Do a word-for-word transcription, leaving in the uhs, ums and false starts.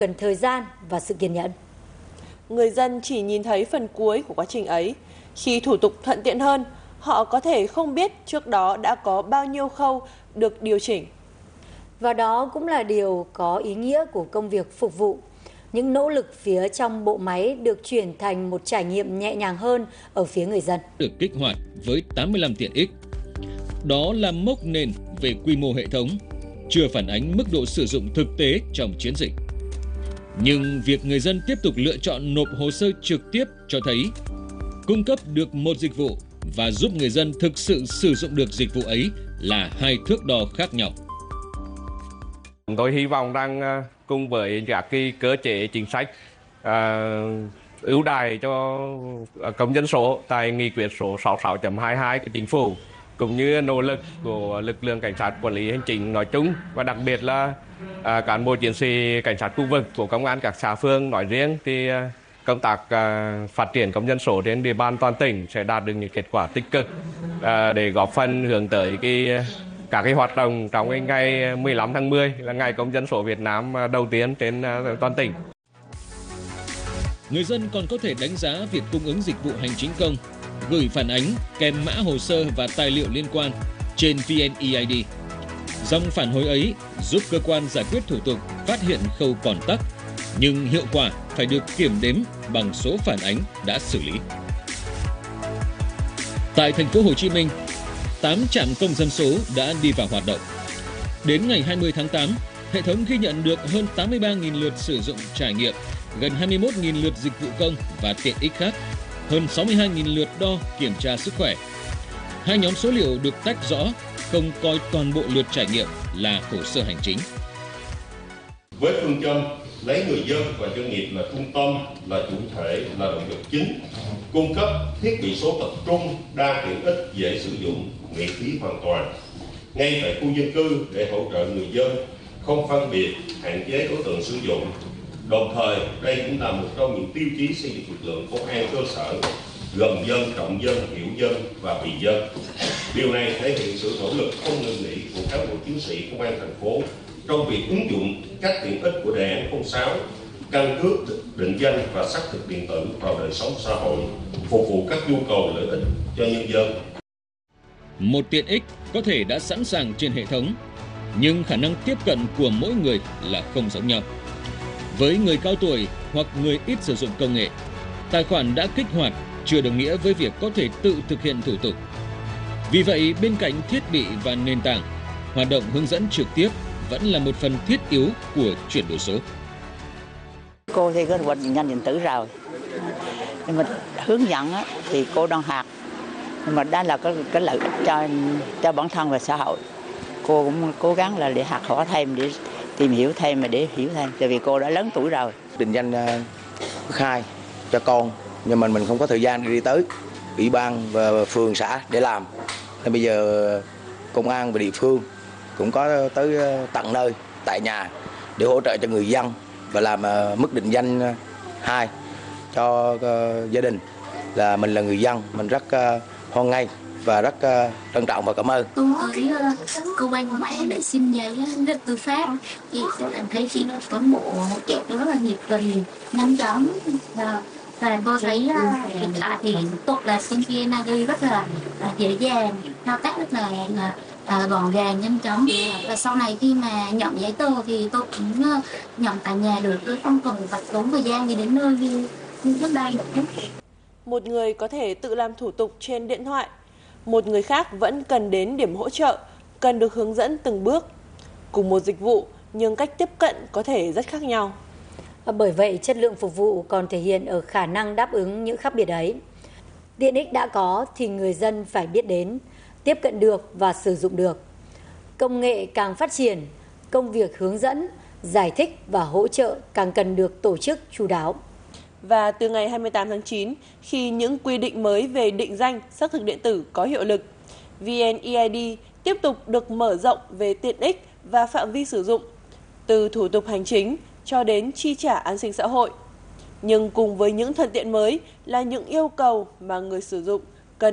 cần thời gian và sự kiên nhẫn. Người dân chỉ nhìn thấy phần cuối của quá trình ấy. Khi thủ tục thuận tiện hơn, họ có thể không biết trước đó đã có bao nhiêu khâu được điều chỉnh. Và đó cũng là điều có ý nghĩa của công việc phục vụ. Những nỗ lực phía trong bộ máy được chuyển thành một trải nghiệm nhẹ nhàng hơn ở phía người dân. Được kích hoạt với tám mươi lăm tiện ích. Đó là mốc nền về quy mô hệ thống, chưa phản ánh mức độ sử dụng thực tế trong chiến dịch. Nhưng việc người dân tiếp tục lựa chọn nộp hồ sơ trực tiếp cho thấy cung cấp được một dịch vụ và giúp người dân thực sự sử dụng được dịch vụ ấy là hai thước đo khác nhau. Tôi hy vọng rằng cùng với các cái cơ chế chính sách uh, ưu đãi cho công dân số tại nghị quyết số sáu mươi sáu chấm hai mươi hai của chính phủ, cũng như nỗ lực của lực lượng cảnh sát quản lý hành chính nói chung và đặc biệt là uh, cán bộ chiến sĩ cảnh sát khu vực của công an các xã phường nói riêng, thì uh, công tác uh, phát triển công dân số trên địa bàn toàn tỉnh sẽ đạt được những kết quả tích cực uh, để góp phần hướng tới cái các cái hoạt động trong cái ngày mười lăm tháng mười là ngày công dân số Việt Nam đầu tiên trên toàn tỉnh. Người dân còn có thể đánh giá việc cung ứng dịch vụ hành chính công, gửi phản ánh kèm mã hồ sơ và tài liệu liên quan trên vê en e i đê. Dòng phản hồi ấy giúp cơ quan giải quyết thủ tục phát hiện khâu còn tắc, nhưng hiệu quả phải được kiểm đếm bằng số phản ánh đã xử lý. Tại thành phố Hồ Chí Minh, tám trạm công dân số đã đi vào hoạt động. Đến ngày hai mươi tháng tám, hệ thống ghi nhận được hơn tám mươi ba nghìn lượt sử dụng trải nghiệm, gần hai mươi mốt nghìn lượt dịch vụ công và tiện ích khác, hơn sáu mươi hai nghìn lượt đo kiểm tra sức khỏe. Hai nhóm số liệu được tách rõ, không coi toàn bộ lượt trải nghiệm là hồ sơ hành chính. Với phương châm lấy người dân và doanh nghiệp là trung tâm, là chủ thể, là động lực chính, cung cấp thiết bị số tập trung, đa tiện ích, dễ sử dụng, miễn phí hoàn toàn, ngay tại khu dân cư để hỗ trợ người dân, không phân biệt, hạn chế đối tượng sử dụng. Đồng thời, đây cũng là một trong những tiêu chí xây dựng lực lượng công an cơ sở, gần dân, trọng dân, hiểu dân và vì dân. Điều này thể hiện sự nỗ lực không ngừng nghỉ của cán bộ chiến sĩ công an thành phố trong việc ứng dụng các tiện ích của đề án không sáu, căn cước định danh và xác thực điện tử vào đời sống xã hội, phục vụ các nhu cầu lợi ích cho nhân dân. Một tiện ích có thể đã sẵn sàng trên hệ thống, nhưng khả năng tiếp cận của mỗi người là không giống nhau. Với người cao tuổi hoặc người ít sử dụng công nghệ, tài khoản đã kích hoạt chưa đồng nghĩa với việc có thể tự thực hiện thủ tục. Vì vậy, bên cạnh thiết bị và nền tảng, hoạt động hướng dẫn trực tiếp vẫn là một phần thiết yếu của chuyển đổi số. Cô thì có định danh điện tử rồi, nhưng mà hướng dẫn thì cô đang học, nhưng mà đó là cái, cái lợi ích cho cho bản thân và xã hội. Cô cũng cố gắng là để học hỏi thêm, để tìm hiểu thêm và để hiểu thêm, tại vì cô đã lớn tuổi rồi. Định danh khai cho con, nhưng mà mình không có thời gian để đi tới ủy ban và phường xã để làm. Nên bây giờ công an và địa phương cũng có tới tận nơi tại nhà để hỗ trợ cho người dân và làm mức định danh hai cho gia đình, là mình là người dân, mình rất hoan nghênh và rất trân trọng và cảm ơn. Tôi ở cơ quan công an để xin giấy rất tư pháp, thì tôi cảm thấy chị cán bộ hỗ trợ rất là nhiệt tình, nhanh chóng, và và tôi thấy hiện tại thì thủ tục là xin vê en i đê rất là, là dễ dàng, thao tác rất là, là À, gọn gàng, nhanh chóng. Và sau này khi mà nhận giấy tờ thì tôi cũng uh, nhận tại nhà được, tôi không cần phải tốn thời gian gì đến nơi như, như trước đây. Một người có thể tự làm thủ tục trên điện thoại, một người khác vẫn cần đến điểm hỗ trợ, cần được hướng dẫn từng bước. Cùng một dịch vụ nhưng cách tiếp cận có thể rất khác nhau. Bởi vậy, chất lượng phục vụ còn thể hiện ở khả năng đáp ứng những khác biệt ấy. Tiện ích đã có thì người dân phải biết đến, tiếp cận được và sử dụng được. Công nghệ càng phát triển, công việc hướng dẫn, giải thích và hỗ trợ càng cần được tổ chức chu đáo. Và từ ngày hai mươi tám tháng chín, khi những quy định mới về định danh, xác thực điện tử có hiệu lực, vê en e i đê tiếp tục được mở rộng về tiện ích và phạm vi sử dụng, từ thủ tục hành chính cho đến chi trả an sinh xã hội. Nhưng cùng với những thuận tiện mới là những yêu cầu mà người sử dụng